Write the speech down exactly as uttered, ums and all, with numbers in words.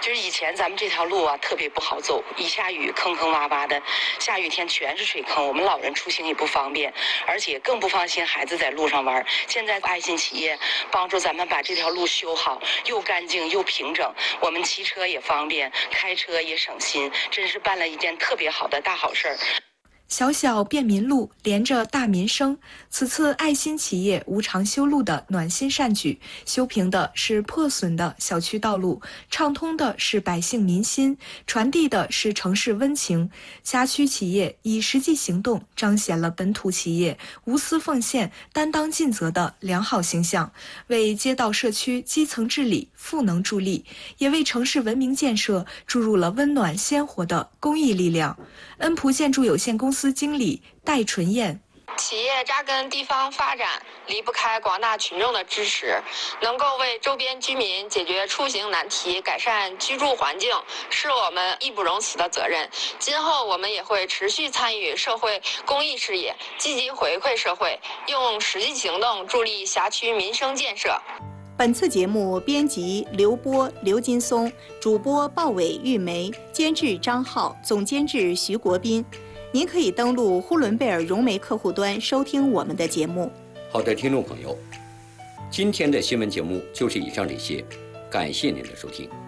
就是以前咱们这条路啊特别不好走，一下雨坑坑洼洼的，下雨天全是水坑，我们老人出行也不方便，而且更不放心孩子在路上玩。现在爱心企业帮助咱们把这条路修好，又干净又平整，我们骑车也方便，开车也省心，真是办了一件特别好的大好事儿。 小小便民路连着大民生，此次爱心企业无偿修路的暖心善举，修平的是破损的小区道路，畅通的是百姓民心，传递的是城市温情。辖区企业以实际行动彰显了本土企业无私奉献、担当尽责的良好形象，为街道社区基层治理赋能助力，也为城市文明建设注入了温暖鲜活的公益力量。恩普建筑有限公司经理戴纯燕， 企业扎根地方发展，离不开广大群众的支持，能够为周边居民解决出行难题，改善居住环境，是我们义不容辞的责任。今后我们也会持续参与社会公益事业，积极回馈社会，用实际行动助力辖区民生建设。 本次节目编辑刘波、刘金松，主播鲍伟、玉梅，监制张浩，总监制徐国斌。您可以登录呼伦贝尔融媒客户端收听我们的节目。 好的，听众朋友，今天的新闻节目就是以上这些，感谢您的收听。